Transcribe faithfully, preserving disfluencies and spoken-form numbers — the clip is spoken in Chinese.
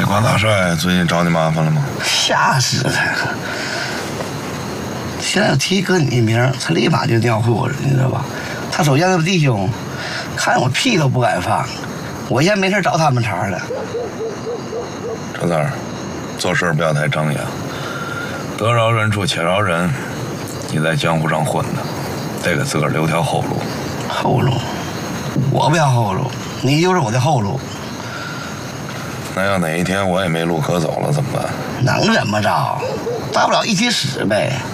那瓜大帅最近找你麻烦了吗？ 吓死他！现在提哥你名，他立马就尿裤子，你知道吧？他手下的弟兄看我屁都不敢放，我现在没事找他们茬了。 这字儿，做事不要太张扬，得饶人处且饶人。你在江湖上混的，得给自个儿留条后路。 后路？我不要后路，你就是我的后路。 那要哪一天我也没路可走了怎么办？ 能怎么着？大不了一起死呗。